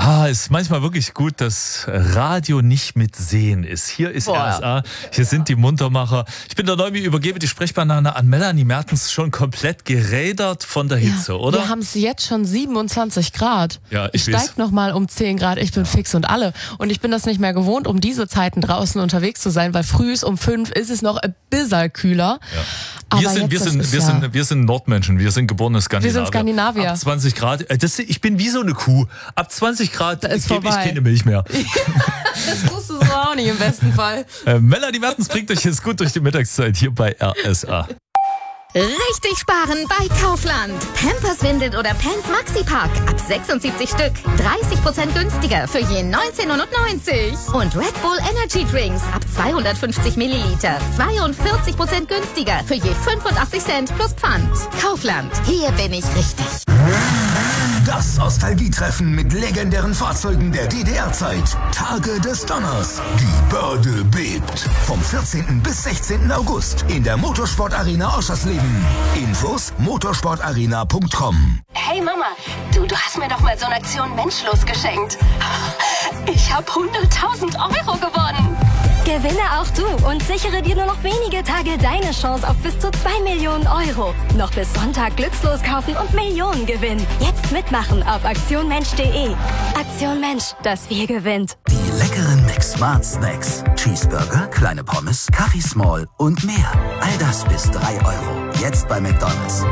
ist manchmal wirklich gut, dass Radio nicht mit Sehen ist. Hier ist RSA, hier sind die Muntermacher. Ich bin der Neubi, übergebe die Sprechbanane an Melanie Mertens, schon komplett gerädert von der Hitze, oder? Wir haben es jetzt schon 27 Grad. Ja, ich steig nochmal um 10 Grad, ich bin fix und alle. Und ich bin das nicht mehr gewohnt, um diese Zeiten draußen unterwegs zu sein, weil frühs um 5 ist es noch ein bisschen kühler. Ja. Wir sind Nordmenschen, wir sind geborene Skandinavier. Wir sind Skandinavier. Ab 20 Grad, ich bin wie so eine Kuh. Ab 20 Grad gebe ich keine Milch mehr. Das tust du so auch nicht im besten Fall. Melanie Mertens bringt euch jetzt gut durch die Mittagszeit hier bei RSA. Richtig sparen bei Kaufland. Pampers, Windeln oder Pants Maxipack ab 76 Stück. 30% günstiger für je 19,90 €. Und Red Bull Energy Drinks ab 250 Milliliter. 42% günstiger für je 85 Cent plus Pfand. Kaufland, hier bin ich richtig. Das Nostalgietreffen mit legendären Fahrzeugen der DDR-Zeit. Tage des Donners. Die Börde bebt. Vom 14. bis 16. August in der Motorsport-Arena Oschersleben. Infos motorsportarena.com. Hey Mama, du hast mir doch mal so eine Aktion Menschlos geschenkt. Ich habe 100.000 € gewonnen. Gewinne auch du und sichere dir nur noch wenige Tage deine Chance auf bis zu 2 Millionen €. Noch bis Sonntag glückslos kaufen und Millionen gewinnen. Jetzt mitmachen auf aktionmensch.de. Aktion Mensch, das Wir gewinnt. Die leckeren McSmart Snacks. Cheeseburger, kleine Pommes, Kaffee Small und mehr. All das bis 3 €. Jetzt bei McDonald's.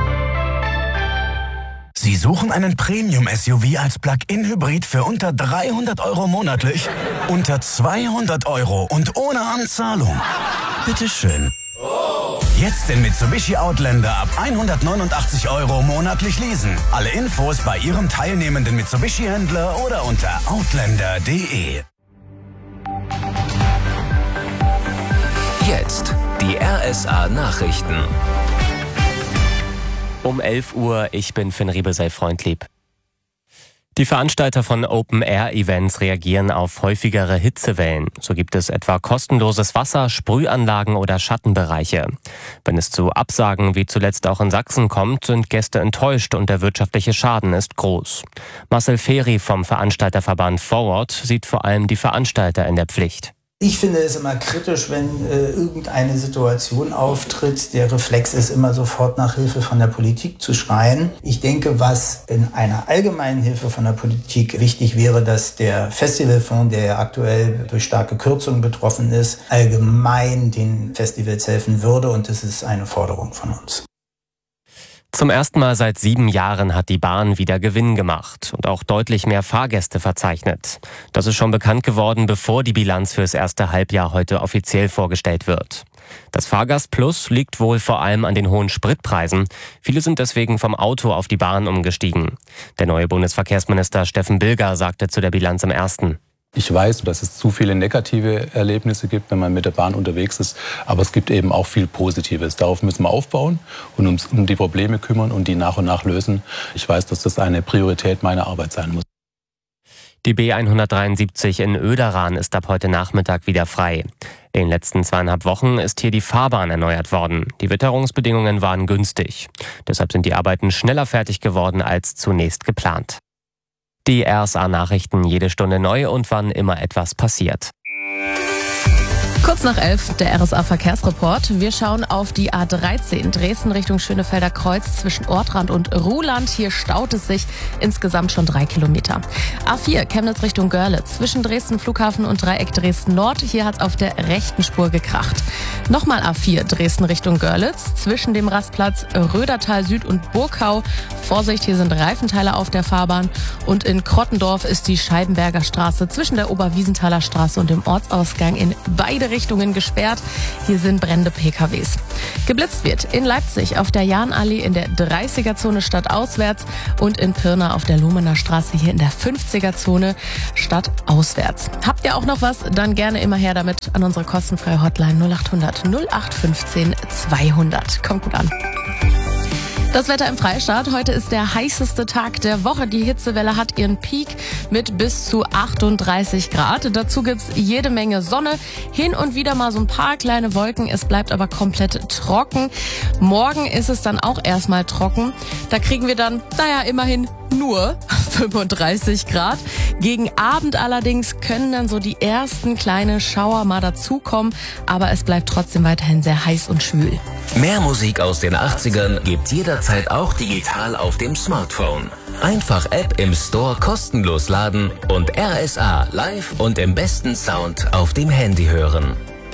Sie suchen einen Premium-SUV als Plug-in-Hybrid für unter 300 € monatlich? Unter 200 € und ohne Anzahlung? Bitteschön. Jetzt den Mitsubishi Outlander ab 189 € monatlich leasen. Alle Infos bei Ihrem teilnehmenden Mitsubishi-Händler oder unter outlander.de. Jetzt die RSA-Nachrichten. Um 11 Uhr, ich bin Finn Riebe, sei freundlieb. Die Veranstalter von Open-Air-Events reagieren auf häufigere Hitzewellen. So gibt es etwa kostenloses Wasser, Sprühanlagen oder Schattenbereiche. Wenn es zu Absagen wie zuletzt auch in Sachsen kommt, sind Gäste enttäuscht und der wirtschaftliche Schaden ist groß. Marcel Feri vom Veranstalterverband Forward sieht vor allem die Veranstalter in der Pflicht. Ich finde es immer kritisch, wenn irgendeine Situation auftritt. Der Reflex ist immer sofort nach Hilfe von der Politik zu schreien. Ich denke, was in einer allgemeinen Hilfe von der Politik wichtig wäre, dass der Festivalfonds, der ja aktuell durch starke Kürzungen betroffen ist, allgemein den Festivals helfen würde. Und das ist eine Forderung von uns. Zum ersten Mal seit 7 Jahren hat die Bahn wieder Gewinn gemacht und auch deutlich mehr Fahrgäste verzeichnet. Das ist schon bekannt geworden, bevor die Bilanz fürs erste Halbjahr heute offiziell vorgestellt wird. Das Fahrgastplus liegt wohl vor allem an den hohen Spritpreisen. Viele sind deswegen vom Auto auf die Bahn umgestiegen. Der neue Bundesverkehrsminister Steffen Bilger sagte zu der Bilanz im Ersten: Ich weiß, dass es zu viele negative Erlebnisse gibt, wenn man mit der Bahn unterwegs ist. Aber es gibt eben auch viel Positives. Darauf müssen wir aufbauen und uns um die Probleme kümmern und die nach und nach lösen. Ich weiß, dass das eine Priorität meiner Arbeit sein muss. Die B173 in Oederan ist ab heute Nachmittag wieder frei. In den letzten 2,5 Wochen ist hier die Fahrbahn erneuert worden. Die Witterungsbedingungen waren günstig. Deshalb sind die Arbeiten schneller fertig geworden als zunächst geplant. Die RSA-Nachrichten jede Stunde neu und wann immer etwas passiert. Kurz nach 11, der RSA-Verkehrsreport. Wir schauen auf die A13 Dresden Richtung Schönefelder Kreuz zwischen Ortrand und Ruhland. Hier staut es sich insgesamt schon 3 Kilometer. A4 Chemnitz Richtung Görlitz zwischen Dresden Flughafen und Dreieck Dresden Nord. Hier hat es auf der rechten Spur gekracht. Nochmal A4 Dresden Richtung Görlitz zwischen dem Rastplatz Rödertal Süd und Burgau. Vorsicht, hier sind Reifenteile auf der Fahrbahn. Und in Krottendorf ist die Scheibenberger Straße zwischen der Oberwiesenthaler Straße und dem Ortsausgang in beide Richtungen gesperrt. Hier sind brennende PKWs. Geblitzt wird in Leipzig auf der Jahnallee in der 30er-Zone stadtauswärts und in Pirna auf der Lumener Straße hier in der 50er-Zone stadtauswärts. Habt ihr auch noch was? Dann gerne immer her damit an unsere kostenfreie Hotline 0800 0815 200. Kommt gut an. Das Wetter im Freistaat. Heute ist der heißeste Tag der Woche. Die Hitzewelle hat ihren Peak mit bis zu 38 Grad. Dazu gibt's jede Menge Sonne, hin und wieder mal so ein paar kleine Wolken. Es bleibt aber komplett trocken. Morgen ist es dann auch erstmal trocken. Da kriegen wir dann, immerhin nur 35 Grad. Gegen Abend allerdings können dann so die ersten kleinen Schauer mal dazukommen, aber es bleibt trotzdem weiterhin sehr heiß und schwül. Mehr Musik aus den 80ern gibt jederzeit auch digital auf dem Smartphone. Einfach App im Store kostenlos laden und RSA live und im besten Sound auf dem Handy hören.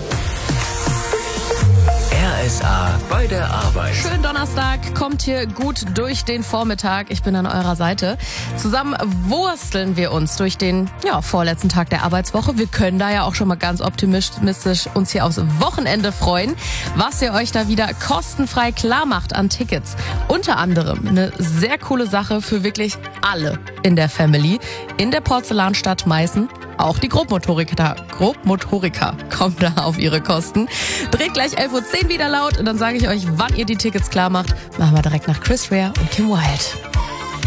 RSA bei der Arbeit. Schönen Donnerstag, kommt hier gut durch den Vormittag. Ich bin an eurer Seite. Zusammen wursteln wir uns durch den vorletzten Tag der Arbeitswoche. Wir können da ja auch schon mal ganz optimistisch uns hier aufs Wochenende freuen, was ihr euch da wieder kostenfrei klar macht an Tickets. Unter anderem eine sehr coole Sache für wirklich alle in der Family. In der Porzellanstadt Meißen. Auch die Grobmotoriker kommen da auf ihre Kosten. Dreht gleich 11:10 Uhr wieder laut und dann sage ich euch, wann ihr die Tickets klar macht. Machen wir direkt nach Chris Rea und Kim Wilde.